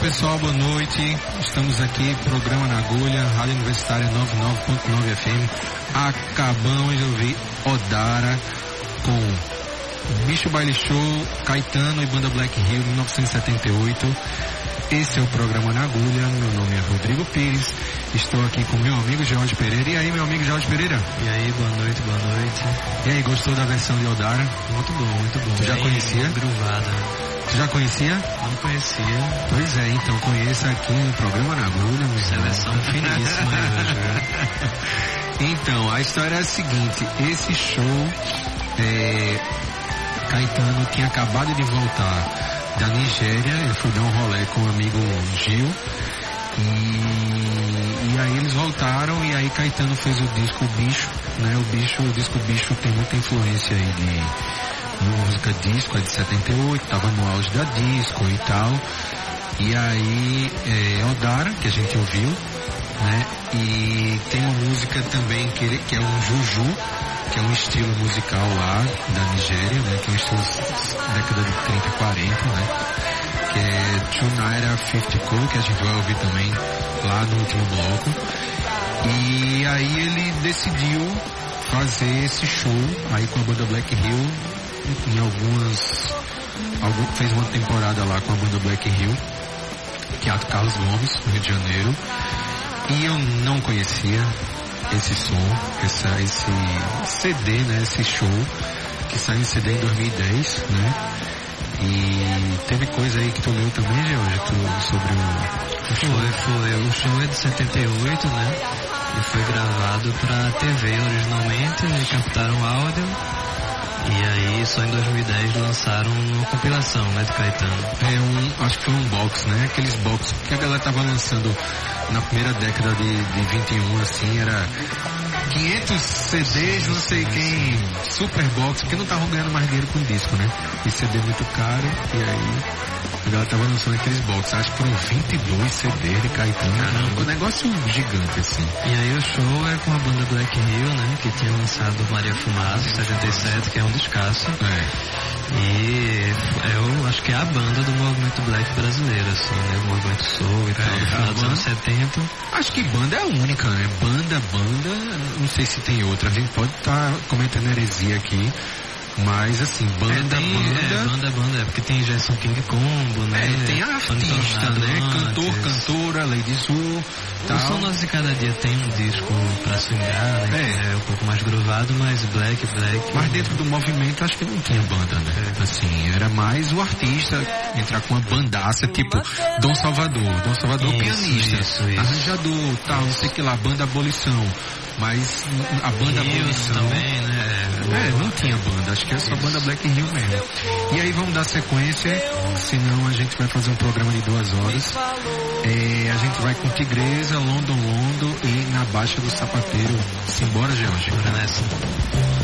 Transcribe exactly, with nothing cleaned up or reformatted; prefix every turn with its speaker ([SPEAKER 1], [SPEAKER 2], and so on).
[SPEAKER 1] pessoal, boa noite. Estamos aqui, programa na agulha, Rádio Universitária noventa e nove ponto nove F M. Acabamos de ouvir Odara com Bicho Baile Show, Caetano e Banda Black Hill, mil novecentos e setenta e oito. Esse é o programa na agulha. Meu nome é Rodrigo Pires. Estou aqui com meu amigo Jorge Pereira. E aí, meu amigo Jorge Pereira?
[SPEAKER 2] E aí, boa noite, boa noite.
[SPEAKER 1] E aí, gostou da versão de Odara?
[SPEAKER 2] Muito bom, muito bom.
[SPEAKER 1] Tu já
[SPEAKER 2] Bem
[SPEAKER 1] conhecia?
[SPEAKER 2] Gruvada.
[SPEAKER 1] Tu já conhecia?
[SPEAKER 2] Não conhecia.
[SPEAKER 1] Pois é, então conheça aqui no programa na agulha.
[SPEAKER 2] Seleção finíssima hoje, viu?
[SPEAKER 1] Então, a história é a seguinte. Esse show, é, Caetano tinha acabado de voltar da Nigéria. Ele foi dar um rolê com o amigo Gil. E, e aí eles voltaram e aí Caetano fez o disco Bicho, né? O Bicho, o disco Bicho tem muita influência aí de música disco, é de setenta e oito, tava no auge da disco e tal. E aí é, Odara, que a gente ouviu, né? E tem uma música também que, ele, que é um Juju, que é um estilo musical lá da Nigéria, né? Que é um estilo década de trinta e quarenta, né? Que é Tunaira cinquenta Cool, que a gente vai ouvir também lá no último bloco. E aí ele decidiu fazer esse show aí com a banda Black Hill, em algumas, algum, fez uma temporada lá com a banda Black Hill, Teatro Carlos Gomes, no Rio de Janeiro. E eu não conhecia esse som, essa, esse C D, né, esse show, que saiu em C D em dois mil e dez, né? E teve coisa aí que tu leu também, George, tu, sobre o, o show?
[SPEAKER 2] Foi, foi. O show é de setenta e oito, né? E foi gravado pra T V originalmente, e captaram áudio. E aí, só em dois mil e dez lançaram uma compilação, né, de Caetano.
[SPEAKER 1] É um, acho que foi um box, né? Aqueles box que a galera tava lançando na primeira década de, de vinte e um, assim, era quinhentos C Ds, não sei quem, super box, porque não estavam ganhando mais dinheiro com disco, né? E C D muito caro, e aí a galera tava lançando aqueles box, acho que foram vinte e dois C Ds de Caetano. Caramba, um negócio gigante, assim.
[SPEAKER 2] E aí o show é com a banda Black Hill, né? Que tinha lançado Maria Fumaça, em setenta e sete, que é um descasso.
[SPEAKER 1] É.
[SPEAKER 2] E eu acho que é a banda do movimento black brasileiro, assim, né? O movimento soul e tal,
[SPEAKER 1] é,
[SPEAKER 2] do final dos anos setenta.
[SPEAKER 1] Acho que banda é a única, né? Banda, banda, não sei se tem outra. A gente pode estar tá comentando heresia aqui. Mas assim, banda,
[SPEAKER 2] é, tem,
[SPEAKER 1] banda...
[SPEAKER 2] É, banda, banda, é porque tem Gerson King Combo, né?
[SPEAKER 1] É, tem a artista, né? Cantor, cantora, Lady Zu, tal.
[SPEAKER 2] O Som Nosso de Cada Dia tem um disco pra swingar, né?
[SPEAKER 1] É.
[SPEAKER 2] É um pouco mais grovado, mas black, black...
[SPEAKER 1] Mas dentro do movimento acho que não tinha banda, né? É. Assim, era mais o artista entrar com uma bandaça, tipo Dom Salvador. Dom Salvador
[SPEAKER 2] isso,
[SPEAKER 1] pianista,
[SPEAKER 2] isso, isso.
[SPEAKER 1] arranjador, tal, não sei o que lá, banda Abolição. Mas a banda
[SPEAKER 2] Rio
[SPEAKER 1] Abolição
[SPEAKER 2] também, né?
[SPEAKER 1] É, não tinha banda, acho que é só banda Black Hill mesmo. E aí vamos dar sequência, senão a gente vai fazer um programa de duas horas. É, a gente vai com Tigresa, London London e Na Baixa do Sapateiro. Simbora, George.
[SPEAKER 2] Bora nessa.